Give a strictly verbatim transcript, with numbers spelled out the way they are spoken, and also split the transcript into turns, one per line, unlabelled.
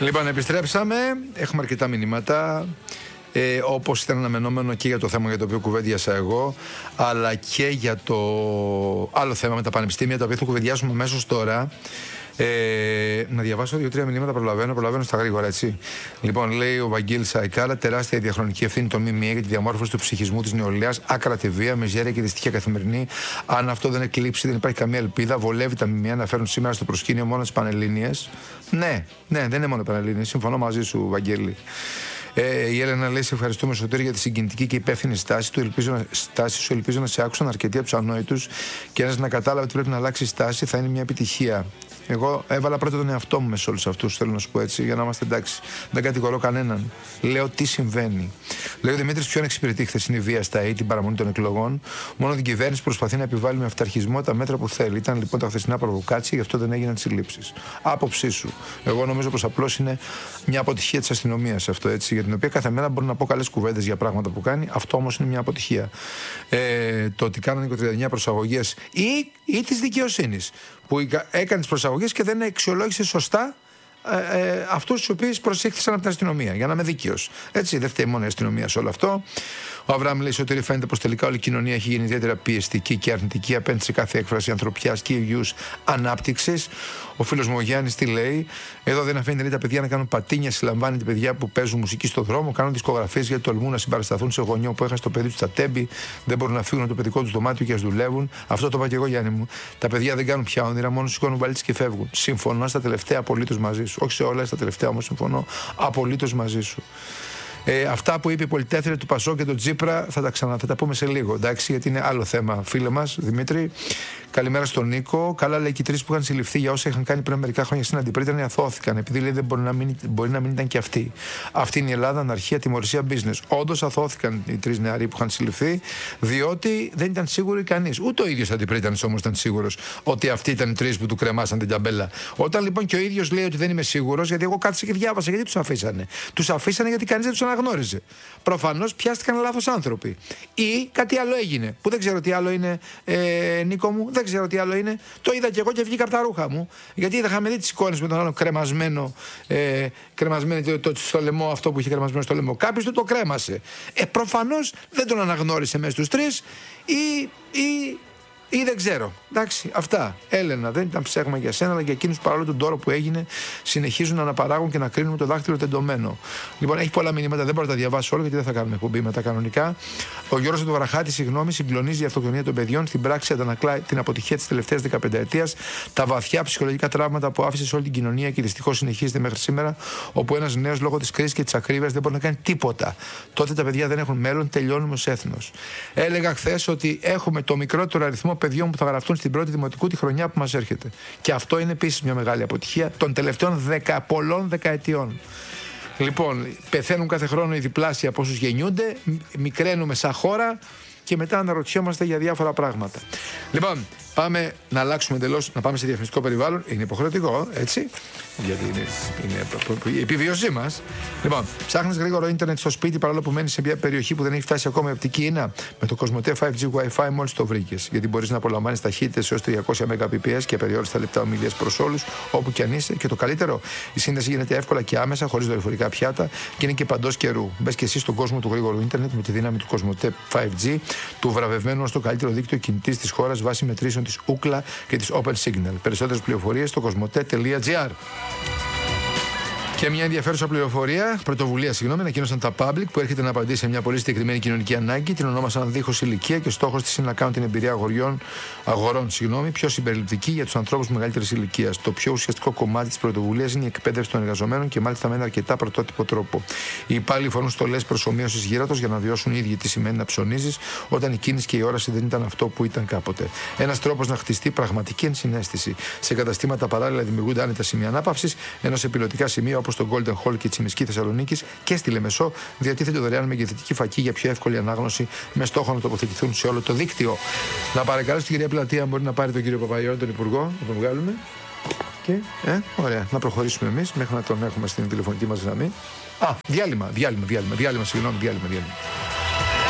Λοιπόν, επιστρέψαμε. Έχουμε αρκετά μηνύματα. Ε, όπως ήταν αναμενόμενο και για το θέμα για το οποίο κουβέντιασα εγώ, αλλά και για το άλλο θέμα με τα πανεπιστήμια, τα οποία θα κουβεντιάσουμε αμέσως τώρα. Ε, να διαβάσω δύο-τρία μηνύματα, προλαβαίνω, προλαβαίνω στα γρήγορα, έτσι. Λοιπόν, λέει ο Βαγγέλης Αϊκάλα, τεράστια η διαχρονική ευθύνη των ΜΜΕ για τη διαμόρφωση του ψυχισμού της νεολαίας, άκρατη βία, μιζέρια και δυστυχία καθημερινή. Αν αυτό δεν εκλείψει, δεν υπάρχει καμία ελπίδα. Βολεύει τα ΜΜΕ να φέρουν σήμερα στο προσκήνιο μόνο τις Πανελλήνιες. Ναι, ναι, δεν είναι μόνο Πανελλήνιες. Συμφωνώ μαζί σου, Βαγγέλη. Ε, η Έλενα λέει: σε ευχαριστούμε, Σωτήρη, για τη συγκινητική και υπεύθυνη στάση του. Ελπίζω, στάση σου. Ελπίζω να σε άκουσαν αρκετοί από τους ανόητους και ένας να κατάλαβε ότι πρέπει να αλλάξει στάση. Θα είναι μια επιτυχία. Εγώ έβαλα πρώτα τον εαυτό μου σε όλους αυτούς, θέλω να σου πω έτσι, για να είμαστε εντάξει. Δεν κατηγορώ κανέναν. Λέω τι συμβαίνει. Λέει ο Δημήτρης: ποιον εξυπηρετεί η χθεσινή βία στα ΑΕΤ, την παραμονή των εκλογών. Μόνο την κυβέρνηση προσπαθεί να επιβάλλει με αυταρχισμό τα μέτρα που θέλει. Ήταν λοιπόν τα χθεσινά προβοκάτσια, γι' αυτό δεν έγιναν συλλήψεις. Άποψή σου. Εγώ νομίζω πως απλώς είναι μια αποτυχία της αστυνομίας αυτό, έτσι, για την οποία κάθε μέρα μπορώ να πω καλές κουβέντες για πράγματα που κάνει. Αυτό όμως είναι μια αποτυχία. Ε, το ότι κάνανε είκοσι εννιά προσαγωγές ή, ή της δικαιοσύνης, που έκανε τις προσαγωγές και δεν αξιολόγησε σωστά ε, ε, αυτούς τους οποίους προσήχθησαν από την αστυνομία. Για να είμαι δίκαιος. Έτσι, δεν φταίει μόνο η αστυνομία σε όλο αυτό. Ο Αβραάμ λέει: ότι φαίνεται πως τελικά όλη η κοινωνία έχει γίνει ιδιαίτερα πιεστική και αρνητική απέναντι σε κάθε έκφραση ανθρωπιάς και υγιούς ανάπτυξης. Ο φίλος μου ο Γιάννης τι λέει: εδώ δεν αφήνει τα παιδιά να κάνουν πατίνια, συλλαμβάνει παιδιά που παίζουν μουσική στον δρόμο, κάνουν δισκογραφίες γιατί τολμούν να συμπαρασταθούν σε γονιό που έχασε το παιδί του στα τέμπη, δεν μπορούν να φύγουν από το παιδικό του δωμάτιο και ας δουλεύουν. Αυτό το είπα και εγώ, Γιάννη μου. Τα παιδιά δεν κάνουν πια όνειρα, μόνο σηκώνουν βαλίτσες και φεύγουν. Συμφωνώ στα τελευταία απολύτως μαζί σου. Όχι σε όλα, στα τελευταία όμως συμφωνώ απολύτως μαζί σου. Ε, αυτά που είπε η πολυτέλεια του Πασό και τον Τζίπρα θα τα ξανά, θα τα πούμε σε λίγο, εντάξει, γιατί είναι άλλο θέμα. Φίλε μας, Δημήτρη, καλημέρα στον Νίκο. Καλά, λέει, και οι τρεις που είχαν συλληφθεί για όσα είχαν κάνει πριν μερικά χρόνια στην αντιπρίτανη αθώθηκαν. Επειδή λέει δεν μπορεί να, μην, μπορεί να μην ήταν και αυτοί. Αυτή είναι η Ελλάδα, αναρχία, τιμωρησία, business. Όντως αθώθηκαν οι τρεις νεαροί που είχαν συλληφθεί, διότι δεν ήταν σίγουροι κανείς. Ούτε ο ίδιος αντιπρίτανης όμως ήταν σίγουρος ότι αυτοί ήταν οι τρεις που του κρεμάσαν την ταμπέλα. Όταν λοιπόν και ο ίδιος λέει ότι δεν είμαι σίγουρος, γιατί εγώ κάθισα και διάβασα, γιατί τους αφήσανε. Τους αφήσανε γιατί κανείς δεν τους αναγνώριζε. Προφανώς πιάστηκαν λάθος άνθρωποι. Ή κάτι άλλο έγινε. Που δεν ξέρω τι άλλο είναι, ε, Νίκο μου, δεν ξέρω τι άλλο είναι. Το είδα και εγώ και βγήκα από τα ρούχα μου. Γιατί είχαμε δει τις εικόνες με τον άλλο κρεμασμένο, ε, κρεμασμένο το, το, στο λαιμό, αυτό που είχε κρεμασμένο στο λαιμό. Κάποιος του το κρέμασε. Ε, προφανώς δεν τον αναγνώρισε μέσα στους τρεις ή. ή ή δεν ξέρω. Εντάξει, αυτά. Έλενα, δεν ήταν ψέγμα για σένα, αλλά για εκείνους παρόλο τον τόρο που έγινε, συνεχίζουν να αναπαράγουν και να κρίνουν το δάχτυλο τεντωμένο. Λοιπόν, έχει πολλά μηνύματα, δεν μπορώ να τα διαβάσω όλα, γιατί δεν θα κάνουμε εκπομπή με τα κανονικά. Ο Γιώργος του Βραχάτη, συγγνώμη, συγκλονίζει η αυτοκτονία των παιδιών. Στην πράξη αντανακλά την αποτυχία της τελευταίας δεκαπενταετίας, τα βαθιά ψυχολογικά τραύματα που άφησε σε όλη την κοινωνία και δυστυχώς συνεχίζεται μέχρι σήμερα, όπου ένας νέος λόγω της κρίσης και της ακρίβειας δεν μπορεί να κάνει τίποτα. Τότε τα παιδιά δεν έχουν μέλλον, τελειώνουμε ως έθνος. Έλεγα χθες ότι έχουμε το μικρότερο αριθμό παιδιών που θα γραφτούν στην πρώτη δημοτικού τη χρονιά που μας έρχεται. Και αυτό είναι επίσης μια μεγάλη αποτυχία των τελευταίων δεκα, πολλών δεκαετιών. Λοιπόν, πεθαίνουν κάθε χρόνο οι διπλάσιοι από όσους γεννιούνται, μικραίνουμε σαν χώρα και μετά αναρωτιόμαστε για διάφορα πράγματα. Λοιπόν, πάμε να αλλάξουμε εντελώς, να πάμε σε διαφημιστικό περιβάλλον. Είναι υποχρεωτικό, έτσι, γιατί είναι, είναι η επιβίωσή μας. Λοιπόν, ψάχνεις γρήγορο ίντερνετ στο σπίτι παρόλο που μένεις σε μια περιοχή που δεν έχει φτάσει ακόμα η οπτική ίνα. Με το Κοσμοτέ φάιβ τζι Wi-Fi μόλις το βρήκες. Γιατί μπορείς να απολαμβάνεις ταχύτητες έως τριακόσια Mbps και απεριόριστα λεπτά ομιλίες προς όλους, όπου και αν είσαι. Και το καλύτερο, η σύνδεση γίνεται εύκολα και άμεσα, χωρίς δορυφορικά πιάτα και είναι και παντός καιρού. Μπες και εσύ στον κόσμο του γρήγορου ίντερνετ με τη δύναμη του Κοσμοτέ φάιβ τζι, του βραβευμένου ως το καλύτερο δίκτυο κινητής της χώρας βάσει μετρήσεων της Ookla και της Open Signal. Περισσότερες πληροφορίες στο κοσμοτέ τελεία τζι άρ. Και μια ενδιαφέρουσα πληροφορία, πρωτοβουλία, συγγνώμη, ανακοίνωσαν τα Public που έρχεται να απαντήσει σε μια πολύ συγκεκριμένη κοινωνική ανάγκη. Την ονόμασαν δίχως ηλικία και στόχος της είναι να κάνουν την εμπειρία αγοριών, αγορών συγγνώμη, πιο συμπεριληπτική για τους ανθρώπους μεγαλύτερης ηλικίας. Το πιο ουσιαστικό κομμάτι της πρωτοβουλίας είναι η εκπαίδευση των εργαζομένων και μάλιστα με ένα αρκετά πρωτότυπο τρόπο. Οι υπάλληλοι φορούν στολές προσομοίωσης γύρατος για να βιώσουν οι ίδιοι τι σημαίνει να ψωνίζεις όταν η κίνηση και η όραση δεν ήταν αυτό που ήταν κάποτε. Ένας τρόπος να χτιστεί πραγματική ενσυναίσθηση. Σε καταστήματα παράλληλα δημιουργούνται άνετα σημεία ανάπαυσης, ενώ σε πιλωτικά σημεία όπως στο Golden Hall και Τσιμισκή Θεσσαλονίκης και στη Λεμεσό διατίθεται δωρεάν μεγεθυντική φακή για πιο εύκολη ανάγνωση με στόχο να τοποθετηθούν σε όλο το δίκτυο. Να παρακαλέσω την κυρία Πλατεία, μπορεί να πάρει τον κύριο Παπαϊώτη, τον Υπουργό, να τον βγάλουμε. Και, ε, ωραία, να προχωρήσουμε εμείς μέχρι να τον έχουμε στην τηλεφωνική μας γραμμή. Α, διάλειμμα, διάλειμμα, διάλειμμα, διάλειμμα, συγγνώμη, διάλειμμα, διάλειμμα.